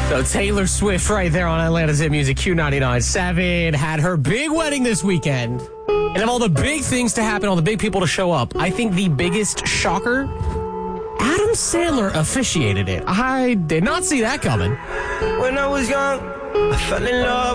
So Taylor Swift right there on Atlanta's Hit Music Q99.7 had her big wedding this weekend. And of all the big things to happen, all the big people to show up, I think the biggest shocker, Adam Sandler officiated it. I did not see that coming. When I was young, I fell in love